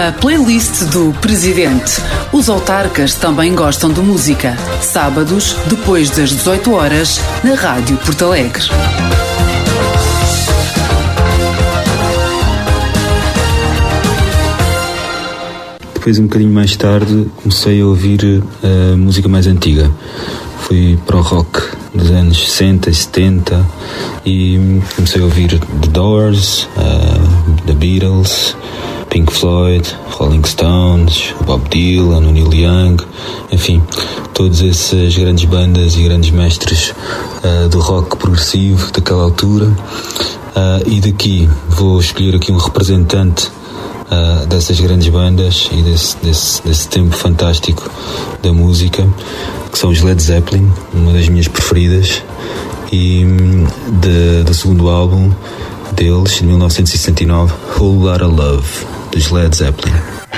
A playlist do Presidente. Os autarcas também gostam de música. Sábados, depois das 18 horas, na Rádio Porto Alegre. Depois, um bocadinho mais tarde, comecei a ouvir música mais antiga. Fui para o rock dos anos 60 e 70 e comecei a ouvir The Doors, The Beatles, Pink Floyd, Rolling Stones, Bob Dylan, Neil Young, enfim, todas essas grandes bandas e grandes mestres do rock progressivo daquela altura. E daqui vou escolher aqui um representante dessas grandes bandas e desse tempo fantástico da música, que são os Led Zeppelin, uma das minhas preferidas, e do segundo álbum deles, de 1969, Whole Lotta Love, dos Led Zeppelin.